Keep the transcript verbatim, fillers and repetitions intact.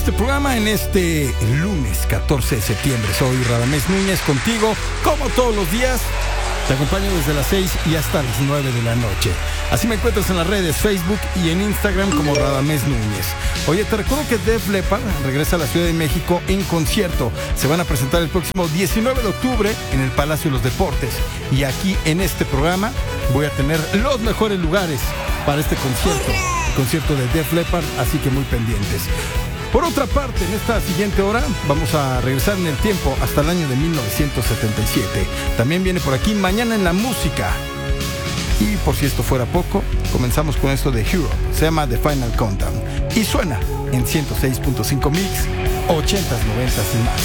Este programa en este lunes catorce de septiembre. Soy Radamés Núñez contigo, como todos los días. Te acompaño desde las seis y hasta las nueve de la noche. Así me encuentras en las redes Facebook y en Instagram como Radamés Núñez. Oye, te recuerdo que Def Leppard regresa a la Ciudad de México en concierto. Se van a presentar el próximo diecinueve de octubre en el Palacio de los Deportes. Y aquí en este programa voy a tener los mejores lugares para este concierto. Concierto de Def Leppard, así que muy pendientes. Por otra parte, en esta siguiente hora vamos a regresar en el tiempo hasta el año de mil novecientos setenta y siete. También viene por aquí Mañana en la Música. Y por si esto fuera poco, comenzamos con esto de Hero. Se llama The Final Countdown. Y suena en ciento seis punto cinco Mix, ochentas, noventas y más.